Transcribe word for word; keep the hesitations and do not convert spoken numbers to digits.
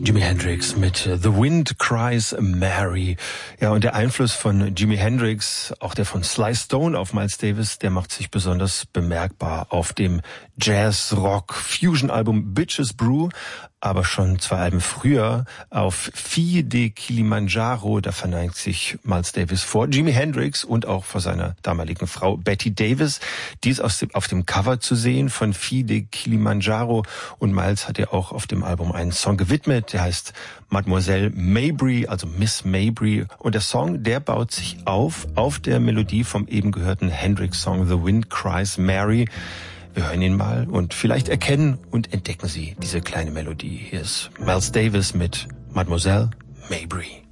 Jimi Hendrix mit The Wind Cries Mary. Ja, und der Einfluss von Jimi Hendrix, auch der von Sly Stone auf Miles Davis, der macht sich besonders bemerkbar auf dem Jazz-Rock-Fusion-Album Bitches Brew, aber schon zwei Alben früher auf Fille de Kilimanjaro, da verneigt sich Miles Davis vor Jimi Hendrix und auch vor seiner damaligen Frau Betty Davis. Die ist aus dem, auf dem Cover zu sehen von Fille de Kilimanjaro, und Miles hat ja auch auf dem Album einen Song gewidmet, der heißt Mademoiselle Mabry, also Miss Mabry, und der Song, der baut sich auf, auf der Melodie vom eben gehörten Hendrix-Song The Wind Cries Mary. Wir hören ihn mal und vielleicht erkennen und entdecken Sie diese kleine Melodie. Hier ist Miles Davis mit Mademoiselle Mabry.